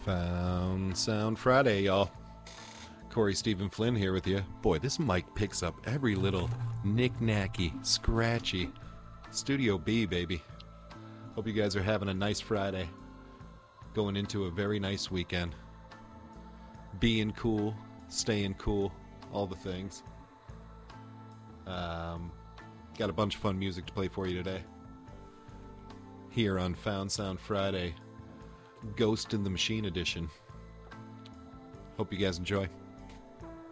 Found Sound Friday, y'all. Corey Stephen Flynn here with you. Boy, this mic picks up every little knick-knacky, scratchy. Studio B, baby. Hope you guys are having a nice Friday. Going into a very nice weekend. Being cool, staying cool, all the things. Got a bunch of fun music to play for you today. Here on Found Sound Friday, Ghost in the Machine edition. Hope you guys enjoy.